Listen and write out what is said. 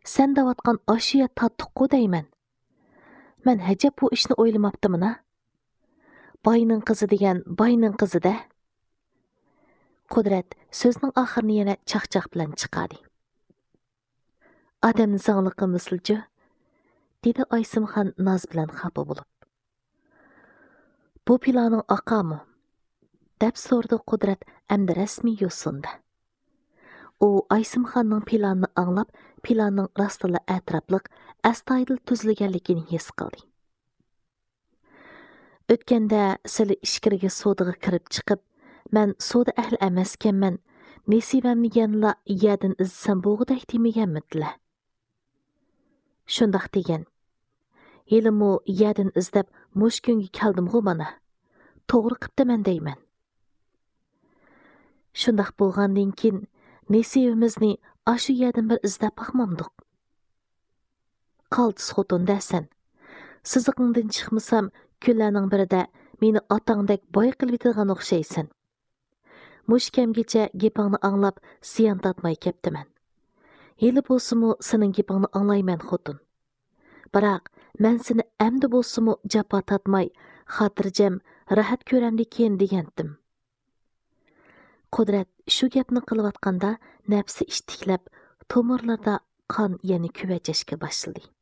Sen davatqan aşıya tattıqqu deyman. Mən həcəb bu işni oylamaptımına. Bayının qızı degen bayının qızı da. Qudrat sözning oxirini yana chaqchaq bilan chiqadi. Adamni zanglıqı misilcu, dedi Aysimxon naz bilan xafa bo'lib. Bu planın aqamı, deb so'rdi Qudrat əmdi rəsmi yo'sinda. U Aysimxonning planini anglab, planning rostila atropliq, astoydil tuzilganligini his qildi. O'tganda sizlar ishkiriga sodaga kirib chiqib, men soda ahli emaskanman, nesibamni yanla yadin izsam bo'g'dak demaganmidlar. Shundoq degan. Yelimu yadin izlab mush kunga keldim-ku mana. To'g'ri qiptiman deyman. Shundoq bo'lgandan keyin nesibimizni ashu yadin bir izlab baxmamdiq. Qaltis xotin dasan. Siziqingdan chiqmasam, kunlarning birida meni otangdek boy qilib yetgan o'xshaysan. Mushkamgacha gapingni anglab, siyan tatmay keptiman. Yeli bo'lsa-mu sening gapingni anglayman xotin. Biroq men seni amdi bo'lsa-mu jafo tatmay, xotirjam, rahat ko'ramdikin degandim. Qudrat shu gapni qilayotganda nafsi ishtiklab, tomirlarda qon yana kuvachashga boshladi.